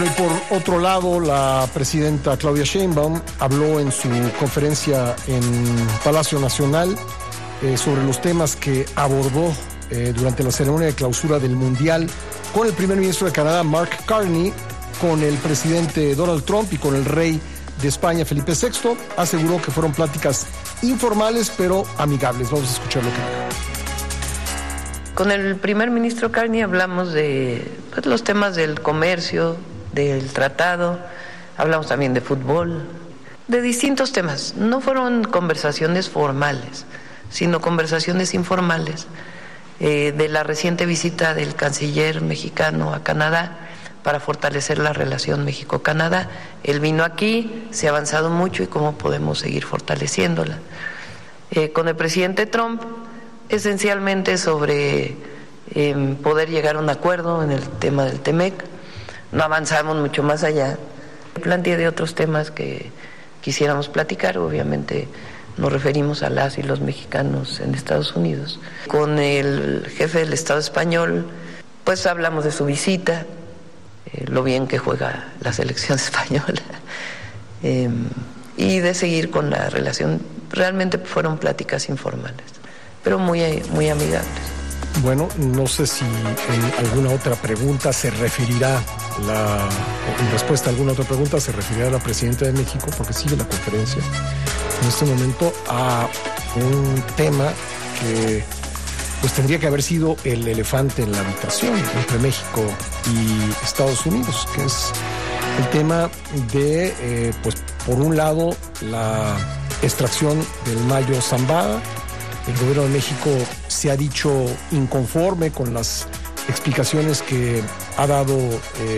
Y por otro lado, la presidenta Claudia Sheinbaum habló en su conferencia en Palacio Nacional sobre los temas que abordó durante la ceremonia de clausura del Mundial con el primer ministro de Canadá, Mark Carney, con el presidente Donald Trump y con el rey de España, Felipe VI. Aseguró que fueron pláticas informales pero amigables. Vamos a escuchar lo que dijo. Con el primer ministro Carney hablamos de los temas del comercio, del tratado, hablamos también de fútbol, de distintos temas. No fueron conversaciones formales, sino conversaciones informales, de la reciente visita del canciller mexicano a Canadá para fortalecer la relación México-Canadá. Él vino aquí, se ha avanzado mucho y cómo podemos seguir fortaleciéndola. Con el presidente Trump, esencialmente sobre poder llegar a un acuerdo en el tema del TEMEC. No avanzamos mucho más allá. Planteé de otros temas que quisiéramos platicar, obviamente nos referimos a las y los mexicanos en Estados Unidos. Con el jefe del Estado español, pues hablamos de su visita, lo bien que juega la selección española, y de seguir con la relación. Realmente fueron pláticas informales, pero muy amigables. Bueno, no sé si en alguna otra pregunta se referirá, en respuesta a alguna otra pregunta se referirá la presidenta de México, porque sigue la conferencia en este momento, a un tema que pues tendría que haber sido el elefante en la habitación entre México y Estados Unidos, que es el tema de, pues por un lado, la extracción del Mayo Zambada. El gobierno de México se ha dicho inconforme con las explicaciones que ha dado